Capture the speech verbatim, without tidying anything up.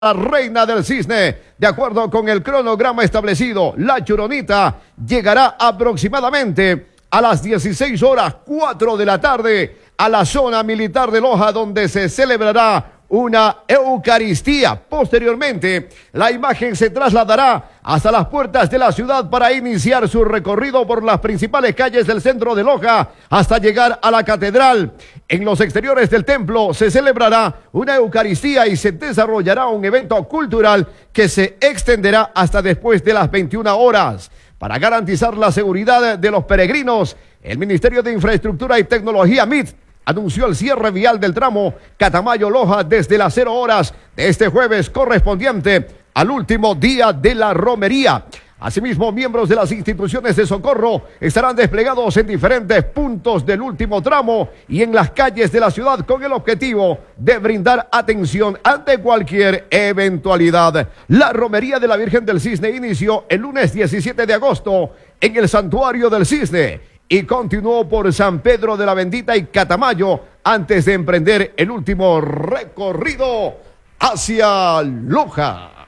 la reina del cisne. De acuerdo con el cronograma establecido, la Churonita llegará aproximadamente a las dieciséis horas cuatro de la tarde a la zona militar de Loja, donde se celebrará una Eucaristía. Posteriormente, la imagen se trasladará hasta las puertas de la ciudad para iniciar su recorrido por las principales calles del centro de Loja hasta llegar a la catedral. En los exteriores del templo se celebrará una Eucaristía y se desarrollará un evento cultural que se extenderá hasta después de las veintiuna horas. Para garantizar la seguridad de los peregrinos, el Ministerio de Infraestructura y Tecnología M I T anunció el cierre vial del tramo Catamayo-Loja desde las cero horas de este jueves, correspondiente al último día de la romería. Asimismo, miembros de las instituciones de socorro estarán desplegados en diferentes puntos del último tramo y en las calles de la ciudad con el objetivo de brindar atención ante cualquier eventualidad. La romería de la Virgen del Cisne inició el lunes diecisiete de agosto en el Santuario del Cisne y continuó por San Pedro de la Bendita y Catamayo antes de emprender el último recorrido hacia Loja.